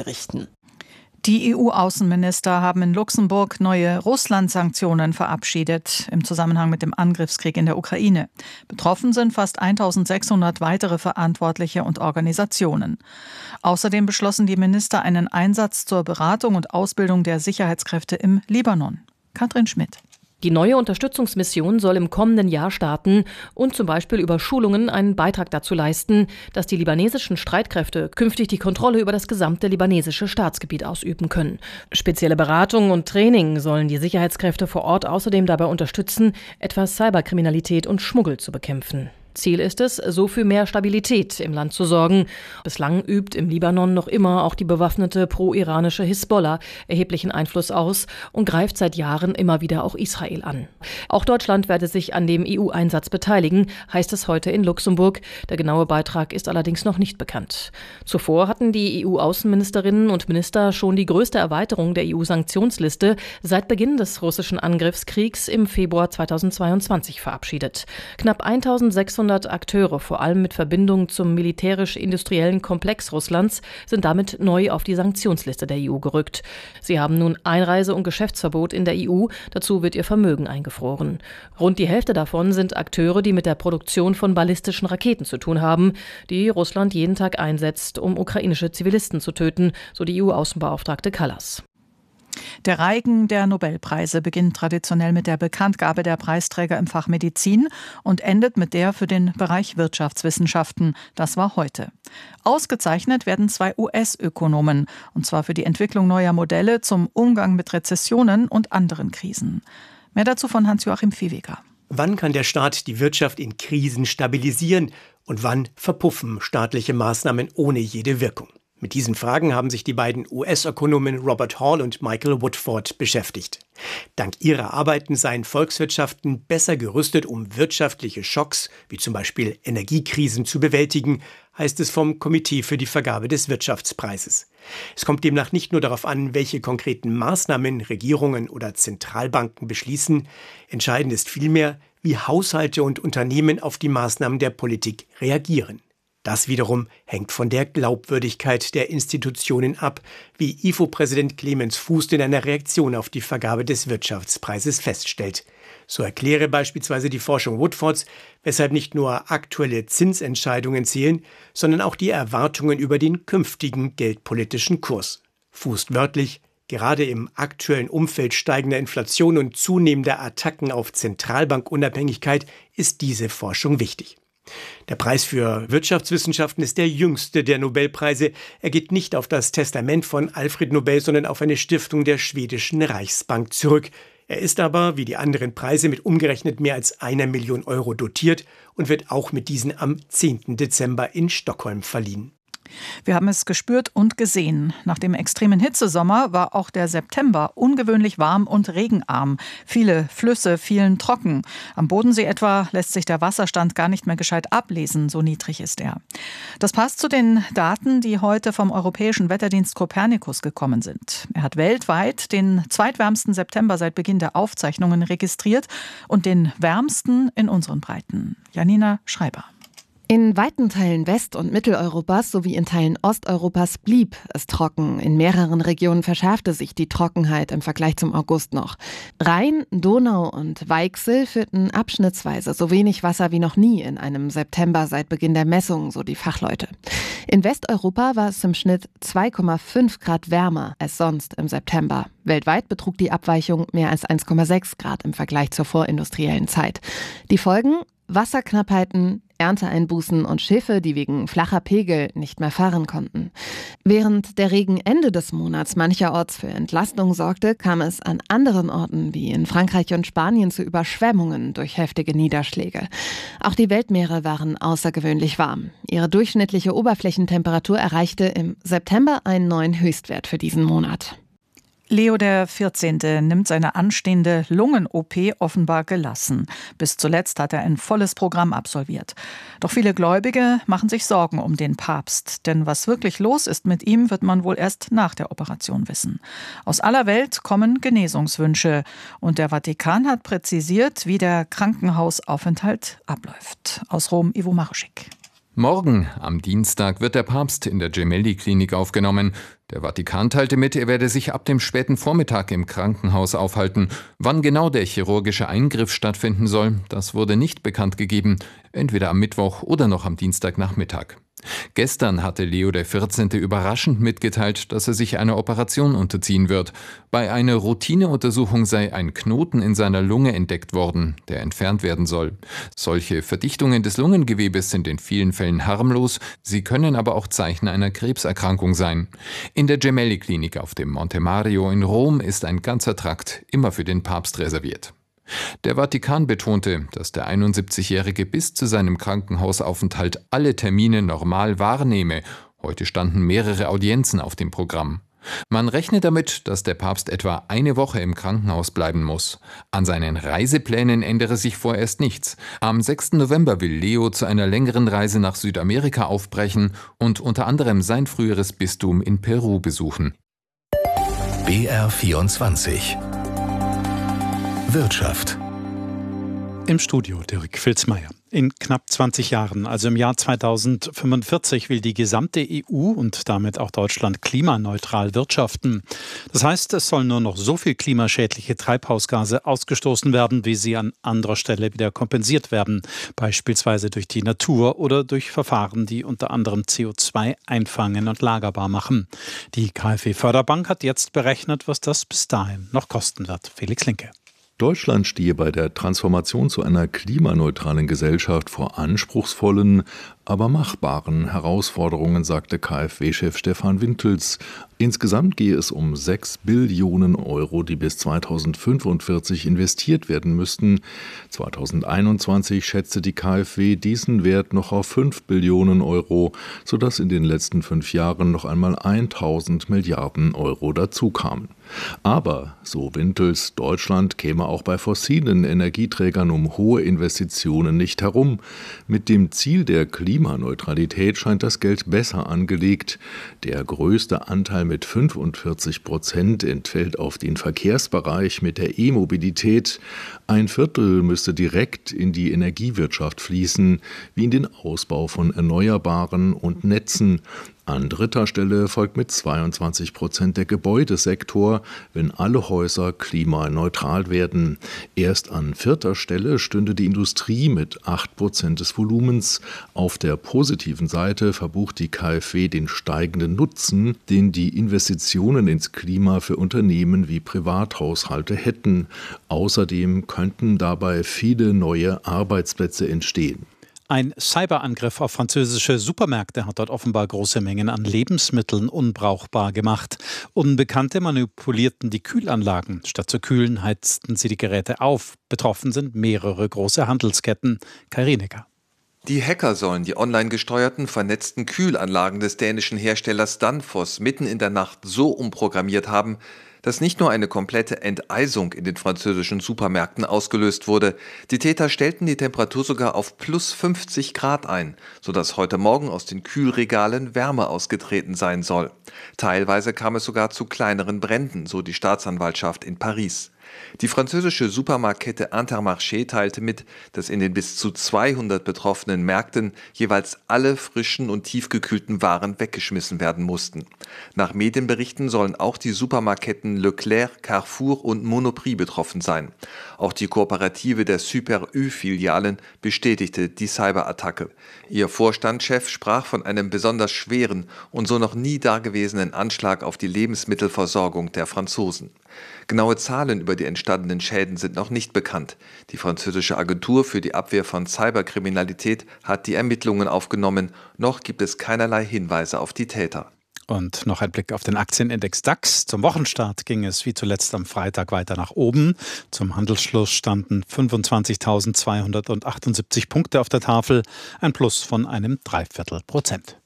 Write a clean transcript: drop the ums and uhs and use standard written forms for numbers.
berichten. Die EU-Außenminister haben in Luxemburg neue Russland-Sanktionen verabschiedet im Zusammenhang mit dem Angriffskrieg in der Ukraine. Betroffen sind fast 1600 weitere Verantwortliche und Organisationen. Außerdem beschlossen die Minister einen Einsatz zur Beratung und Ausbildung der Sicherheitskräfte im Libanon. Katrin Schmidt. Die neue Unterstützungsmission soll im kommenden Jahr starten und zum Beispiel über Schulungen einen Beitrag dazu leisten, dass die libanesischen Streitkräfte künftig die Kontrolle über das gesamte libanesische Staatsgebiet ausüben können. Spezielle Beratung und Training sollen die Sicherheitskräfte vor Ort außerdem dabei unterstützen, etwa Cyberkriminalität und Schmuggel zu bekämpfen. Ziel ist es, so für mehr Stabilität im Land zu sorgen. Bislang übt im Libanon noch immer auch die bewaffnete pro-iranische Hisbollah erheblichen Einfluss aus und greift seit Jahren immer wieder auch Israel an. Auch Deutschland werde sich an dem EU-Einsatz beteiligen, heißt es heute in Luxemburg. Der genaue Beitrag ist allerdings noch nicht bekannt. Zuvor hatten die EU-Außenministerinnen und Minister schon die größte Erweiterung der EU-Sanktionsliste seit Beginn des russischen Angriffskriegs im Februar 2022 verabschiedet. Knapp 1600 Akteure, vor allem mit Verbindung zum militärisch-industriellen Komplex Russlands, sind damit neu auf die Sanktionsliste der EU gerückt. Sie haben nun Einreise- und Geschäftsverbot in der EU, dazu wird ihr Vermögen eingefroren. Rund die Hälfte davon sind Akteure, die mit der Produktion von ballistischen Raketen zu tun haben, die Russland jeden Tag einsetzt, um ukrainische Zivilisten zu töten, so die EU-Außenbeauftragte Kallas. Der Reigen der Nobelpreise beginnt traditionell mit der Bekanntgabe der Preisträger im Fach Medizin und endet mit der für den Bereich Wirtschaftswissenschaften. Das war heute. Ausgezeichnet werden 2 US-Ökonomen, und zwar für die Entwicklung neuer Modelle zum Umgang mit Rezessionen und anderen Krisen. Mehr dazu von Hans-Joachim Viehweger. Wann kann der Staat die Wirtschaft in Krisen stabilisieren und wann verpuffen staatliche Maßnahmen ohne jede Wirkung? Mit diesen Fragen haben sich die beiden US-Ökonomen Robert Hall und Michael Woodford beschäftigt. Dank ihrer Arbeiten seien Volkswirtschaften besser gerüstet, um wirtschaftliche Schocks, wie zum Beispiel Energiekrisen, zu bewältigen, heißt es vom Komitee für die Vergabe des Wirtschaftspreises. Es kommt demnach nicht nur darauf an, welche konkreten Maßnahmen Regierungen oder Zentralbanken beschließen. Entscheidend ist vielmehr, wie Haushalte und Unternehmen auf die Maßnahmen der Politik reagieren. Das wiederum hängt von der Glaubwürdigkeit der Institutionen ab, wie IFO-Präsident Clemens Fußt in einer Reaktion auf die Vergabe des Wirtschaftspreises feststellt. So erkläre beispielsweise die Forschung Woodfords, weshalb nicht nur aktuelle Zinsentscheidungen zählen, sondern auch die Erwartungen über den künftigen geldpolitischen Kurs. Fußt wörtlich: Gerade im aktuellen Umfeld steigender Inflation und zunehmender Attacken auf Zentralbankunabhängigkeit ist diese Forschung wichtig. Der Preis für Wirtschaftswissenschaften ist der jüngste der Nobelpreise. Er geht nicht auf das Testament von Alfred Nobel, sondern auf eine Stiftung der schwedischen Reichsbank zurück. Er ist aber, wie die anderen Preise, mit umgerechnet mehr als 1 Million Euro dotiert und wird auch mit diesen am 10. Dezember in Stockholm verliehen. Wir haben es gespürt und gesehen. Nach dem extremen Hitzesommer war auch der September ungewöhnlich warm und regenarm. Viele Flüsse fielen trocken. Am Bodensee etwa lässt sich der Wasserstand gar nicht mehr gescheit ablesen, so niedrig ist er. Das passt zu den Daten, die heute vom Europäischen Wetterdienst Copernicus gekommen sind. Er hat weltweit den zweitwärmsten September seit Beginn der Aufzeichnungen registriert und den wärmsten in unseren Breiten. Janina Schreiber. In weiten Teilen West- und Mitteleuropas sowie in Teilen Osteuropas blieb es trocken. In mehreren Regionen verschärfte sich die Trockenheit im Vergleich zum August noch. Rhein, Donau und Weichsel führten abschnittsweise so wenig Wasser wie noch nie in einem September seit Beginn der Messungen, so die Fachleute. In Westeuropa war es im Schnitt 2,5 Grad wärmer als sonst im September. Weltweit betrug die Abweichung mehr als 1,6 Grad im Vergleich zur vorindustriellen Zeit. Die Folgen: Wasserknappheiten, Ernteeinbußen und Schiffe, die wegen flacher Pegel nicht mehr fahren konnten. Während der Regen Ende des Monats mancherorts für Entlastung sorgte, kam es an anderen Orten wie in Frankreich und Spanien zu Überschwemmungen durch heftige Niederschläge. Auch die Weltmeere waren außergewöhnlich warm. Ihre durchschnittliche Oberflächentemperatur erreichte im September einen neuen Höchstwert für diesen Monat. Leo XIV. Nimmt seine anstehende Lungen-OP offenbar gelassen. Bis zuletzt hat er ein volles Programm absolviert. Doch viele Gläubige machen sich Sorgen um den Papst. Denn was wirklich los ist mit ihm, wird man wohl erst nach der Operation wissen. Aus aller Welt kommen Genesungswünsche. Und der Vatikan hat präzisiert, wie der Krankenhausaufenthalt abläuft. Aus Rom, Ivo Maruschik. Morgen, am Dienstag, wird der Papst in der Gemelli-Klinik aufgenommen. Der Vatikan teilte mit, er werde sich ab dem späten Vormittag im Krankenhaus aufhalten. Wann genau der chirurgische Eingriff stattfinden soll, das wurde nicht bekannt gegeben, entweder am Mittwoch oder noch am Dienstagnachmittag. Gestern hatte Leo XIV. Überraschend mitgeteilt, dass er sich einer Operation unterziehen wird. Bei einer Routineuntersuchung sei ein Knoten in seiner Lunge entdeckt worden, der entfernt werden soll. Solche Verdichtungen des Lungengewebes sind in vielen Fällen harmlos, sie können aber auch Zeichen einer Krebserkrankung sein. In der Gemelli-Klinik auf dem Monte Mario in Rom ist ein ganzer Trakt immer für den Papst reserviert. Der Vatikan betonte, dass der 71-Jährige bis zu seinem Krankenhausaufenthalt alle Termine normal wahrnehme. Heute standen mehrere Audienzen auf dem Programm. Man rechne damit, dass der Papst etwa eine Woche im Krankenhaus bleiben muss. An seinen Reiseplänen ändere sich vorerst nichts. Am 6. November will Leo zu einer längeren Reise nach Südamerika aufbrechen und unter anderem sein früheres Bistum in Peru besuchen. BR24 Wirtschaft. Im Studio Dirk Filzmeier. In knapp 20 Jahren, also im Jahr 2045, will die gesamte EU und damit auch Deutschland klimaneutral wirtschaften. Das heißt, es sollen nur noch so viel klimaschädliche Treibhausgase ausgestoßen werden, wie sie an anderer Stelle wieder kompensiert werden. Beispielsweise durch die Natur oder durch Verfahren, die unter anderem CO2 einfangen und lagerbar machen. Die KfW-Förderbank hat jetzt berechnet, was das bis dahin noch kosten wird. Felix Linke. Deutschland stehe bei der Transformation zu einer klimaneutralen Gesellschaft vor anspruchsvollen, aber machbaren Herausforderungen, sagte KfW-Chef Stefan Wintels. Insgesamt gehe es um 6 Billionen Euro, die bis 2045 investiert werden müssten. 2021 schätzte die KfW diesen Wert noch auf 5 Billionen Euro, sodass in den letzten 5 Jahren noch einmal 1000 Milliarden Euro dazukamen. Aber, so Wintels, Deutschland käme auch bei fossilen Energieträgern um hohe Investitionen nicht herum. Mit dem Ziel der Klimaneutralität scheint das Geld besser angelegt. Der größte Anteil mit 45% entfällt auf den Verkehrsbereich mit der E-Mobilität. 1/4 müsste direkt in die Energiewirtschaft fließen, wie in den Ausbau von Erneuerbaren und Netzen. An dritter Stelle folgt mit 22% der Gebäudesektor, wenn alle Häuser klimaneutral werden. Erst an 4. Stelle stünde die Industrie mit 8% des Volumens. Auf der positiven Seite verbucht die KfW den steigenden Nutzen, den die Investitionen ins Klima für Unternehmen wie Privathaushalte hätten. Außerdem könnten dabei viele neue Arbeitsplätze entstehen. Ein Cyberangriff auf französische Supermärkte hat dort offenbar große Mengen an Lebensmitteln unbrauchbar gemacht. Unbekannte manipulierten die Kühlanlagen. Statt zu kühlen, heizten sie die Geräte auf. Betroffen sind mehrere große Handelsketten. Kai Rienecker. Die Hacker sollen die online gesteuerten, vernetzten Kühlanlagen des dänischen Herstellers Danfoss mitten in der Nacht so umprogrammiert haben, dass nicht nur eine komplette Enteisung in den französischen Supermärkten ausgelöst wurde. Die Täter stellten die Temperatur sogar auf plus 50 Grad ein, sodass heute Morgen aus den Kühlregalen Wärme ausgetreten sein soll. Teilweise kam es sogar zu kleineren Bränden, so die Staatsanwaltschaft in Paris. Die französische Supermarktkette Intermarché teilte mit, dass in den bis zu 200 betroffenen Märkten jeweils alle frischen und tiefgekühlten Waren weggeschmissen werden mussten. Nach Medienberichten sollen auch die Supermarktketten Leclerc, Carrefour und Monoprix betroffen sein. Auch die Kooperative der Super Ü-Filialen bestätigte die Cyberattacke. Ihr Vorstandschef sprach von einem besonders schweren und so noch nie dagewesenen Anschlag auf die Lebensmittelversorgung der Franzosen. Genaue Zahlen über die entstandenen Schäden sind noch nicht bekannt. Die französische Agentur für die Abwehr von Cyberkriminalität hat die Ermittlungen aufgenommen. Noch gibt es keinerlei Hinweise auf die Täter. Und noch ein Blick auf den Aktienindex DAX. Zum Wochenstart ging es wie zuletzt am Freitag weiter nach oben. Zum Handelsschluss standen 25.278 Punkte auf der Tafel, ein Plus von einem 0,75%.